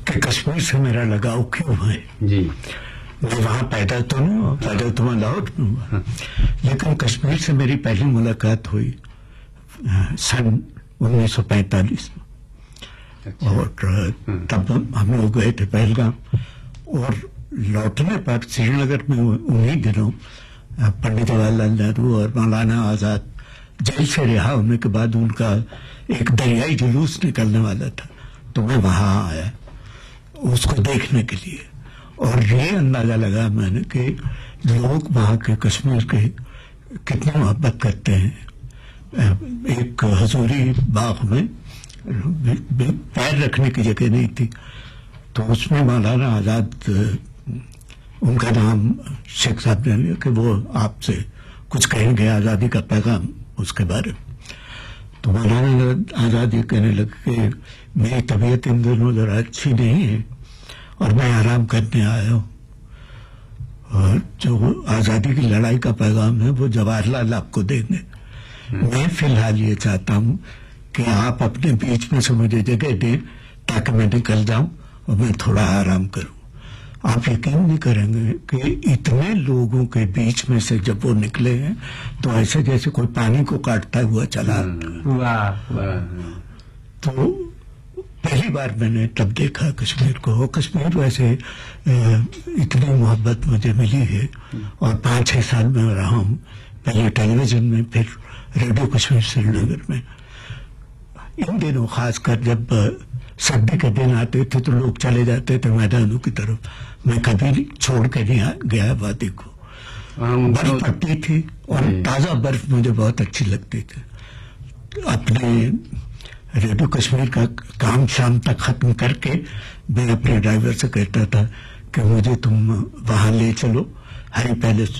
کہ کشمیر سے میرا لگاؤ کیوں ہے. جی میں وہاں پیدا تو نہیں ہوا، پیدا تو میں لاہور میں ہوا، لیکن کشمیر سے میری پہلی ملاقات ہوئی سن 1945 میں. اور تب ہم لوگ گئے تھے پہلگام، اور لوٹنے پر سری نگر میں انہی دنوں پنڈت جواہر لال نہرو اور مولانا آزاد جیل سے رہا ہونے کے بعد ان کا ایک دریائی جلوس نکلنے والا تھا، تو میں وہاں آیا اس کو دیکھنے کے لیے. اور یہ اندازہ لگا میں نے کہ لوگ وہاں کے کشمیر کے کتنی محبت کرتے ہیں. ایک حضوری باغ میں پیر رکھنے کی جگہ نہیں تھی، تو اس میں مولانا آزاد، ان کا نام شیخ صاحب نے لیا کہ وہ آپ سے کچھ کہیں گے آزادی کا پیغام اس کے بارے میں. تو مولانا آزاد یہ کہنے لگے کہ میری طبیعت ان دنوں ذرا اچھی نہیں ہے اور میں آرام کرنے آیا ہوں، اور جو آزادی کی لڑائی کا پیغام ہے وہ جواہر لال آپ کو دیں گے. میں فی الحال یہ چاہتا ہوں کہ آپ اپنے بیچ میں سے مجھے جگہ دیں تاکہ میں نکل جاؤں اور میں تھوڑا آرام کروں. آپ یقین نہیں کریں گے کہ اتنے لوگوں کے بیچ میں سے جب وہ نکلے ہیں تو ایسے جیسے کوئی پانی کو کاٹتا ہوا چلا. تو پہلی بار میں نے تب دیکھا کشمیر کو. کشمیر ویسے اتنی محبت مجھے ملی ہے، اور 5-6 سال میں رہا ہوں، پہلے ٹیلی ویژن میں، پھر ریڈیو کشمیر سری نگر میں. ان دنوں خاص کر جب سردی کے دن آتے تھے تو لوگ چلے جاتے تھے میدانوں کی طرف، میں کبھی چھوڑ کے نہیں گیا وادی کو. برف پڑتی تھی اور تازہ برف مجھے بہت اچھی لگتی تھی. اپنے ریڈیو کشمیر کا کام شام تک ختم کر کے میں اپنے ڈرائیور سے کہتا تھا کہ مجھے تم وہاں لے چلو، ہری پیلس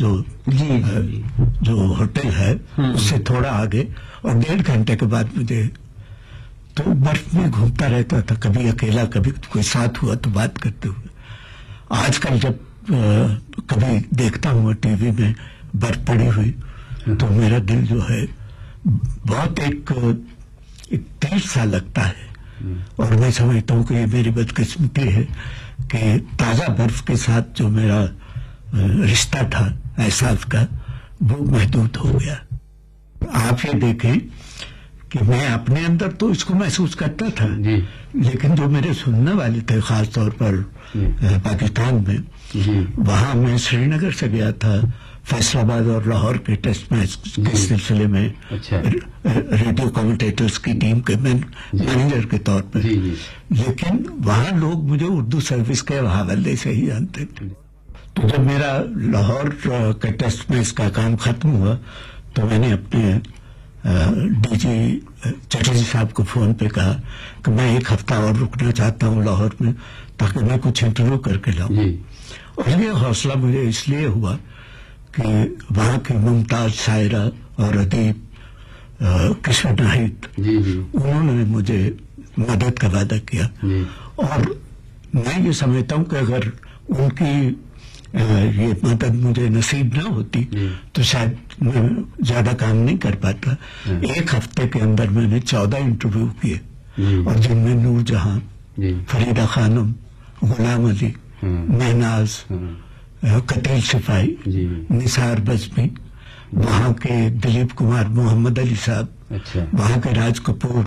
جو ہوٹل ہے اس سے تھوڑا آگے، اور 1.5 گھنٹے کے بعد مجھے. تو برف میں گھومتا رہتا تھا، کبھی اکیلا کبھی کوئی ساتھ ہوا تو بات کرتے ہوئے. آج کل جب کبھی دیکھتا ہوں ٹی وی میں برف پڑی ہوئی تو میرا دل جو ہے بہت ایک تیز سا لگتا ہے، اور میں سمجھتا ہوں کہ یہ میری بدقسمتی ہے کہ تازہ برف کے ساتھ جو میرا رشتہ تھا احساس کا وہ محدود ہو گیا. آپ یہ دیکھیں کہ میں اپنے اندر تو اس کو محسوس کرتا تھا، لیکن جو میرے سننے والے تھے خاص طور پر پاکستان میں، وہاں میں سری نگر سے گیا تھا فیصل آباد اور لاہور کے ٹیسٹ میچ کے سلسلے میں ریڈیو کمنٹیٹرز کی ٹیم کے مینیجر کے طور پہ، لیکن وہاں لوگ مجھے اردو سروس کے حوالے سے ہی جانتے تھے. تو جب میرا لاہور کے ٹیسٹ میچ کا کام ختم ہوا تو میں نے اپنے ڈی جی چٹرجی صاحب کو فون پہ کہا کہ میں 1 ہفتہ اور رکنا چاہتا ہوں لاہور میں تاکہ میں کچھ انٹرویو کر کے لاؤں. اور یہ حوصلہ مجھے اس لیے ہوا کہ وہاں کی ممتاز شاعرہ اور ادیب کشور ناہید، انہوں نے مجھے مدد کا وعدہ کیا. اور میں یہ سمجھتا ہوں کہ اگر ان کی یہ مدد مجھے نصیب نہ ہوتی تو شاید میں زیادہ کام نہیں کر پاتا. 1 ہفتے کے اندر میں نے 14 انٹرویو کیے، اور جن میں نور جہاں، فریدہ خانم، غلام علی، مہناز، قتیل صفائی، نثار بزمی، وہاں کے دلیپ کمار، محمد علی صاحب، وہاں کے راج کپور،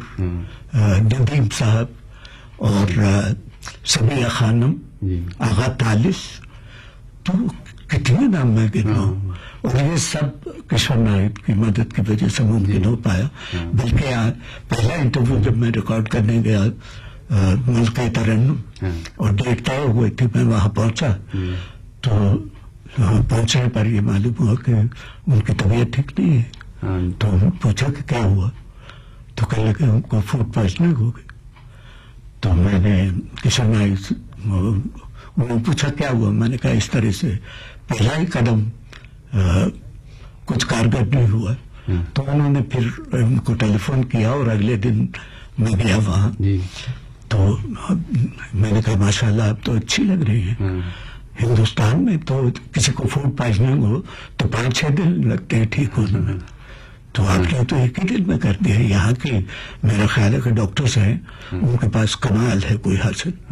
ندیم صاحب، اور سبیہ خانم، آغا طالس. تو کتنے نام میں گنواؤں، اور یہ سب کشور ناہید کی مدد کی وجہ سے ممکن ہو پایا. بلکہ پہلا انٹرویو جب میں ریکارڈ کرنے گیا ملک ترنم، اور ڈیٹ طے ہوئی تھی، میں وہاں پہنچا تو پہنچنے پر یہ معلوم ہوا کہ ان کی طبیعت ٹھیک نہیں ہے. تو پوچھا کہ کیا ہوا، تو کہنے لگے ان کو فوڈ پوائزننگ ہو گئی. تو میں نے کشور ناہید، انہوں نے پوچھا کیا ہوا، میں نے کہا اس طرح سے پہلا ہی قدم کچھ کارگر نہیں ہوا. تو انہوں نے پھر ان کو ٹیلی فون کیا، اور اگلے دن میں گیا وہاں. تو میں نے کہا ماشاءاللہ آپ تو اچھی لگ رہی ہیں. ہندوستان میں تو کسی کو فوڈ پوائزننگ ہو تو 5-6 دن لگتے ہیں ٹھیک ہونے میں، تو آپ نے تو 1 ہی دن میں کر دیا. یہاں کے میرا خیال ہے کہ ڈاکٹرز ہیں، ان کے پاس کمال ہے کوئی حاصل.